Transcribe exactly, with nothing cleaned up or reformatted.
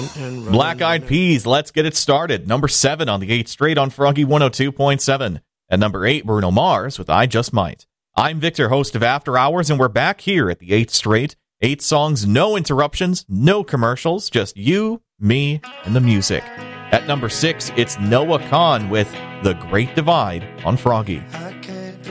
Black Eyed Peas, Let's Get It Started. Number seven on the eighth straight on Froggy one oh two point seven. At number eight, Bruno Mars with I Just Might. I'm Victor, host of After Hours, and we're back here at the eighth straight. Eight songs, no interruptions, no commercials, just you, me, and the music. At number six, it's Noah Kahan with The Great Divide on Froggy.